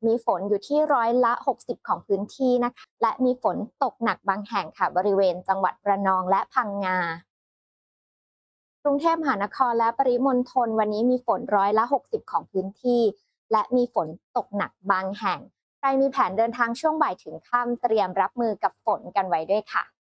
มีฝนอยู่ที่60%ของพื้นที่นะคะและมีฝนตกหนักบางแห่งค่ะบริเวณจังหวัดระนองและพังงากรุงเทพมหานครและปริมณฑลวันนี้มีฝน60%ของพื้นที่และมีฝนตกหนักบางแห่งใครมีแผนเดินทางช่วงบ่ายถึงค่ำเตรียมรับมือกับฝนกันไว้ด้วยค่ะ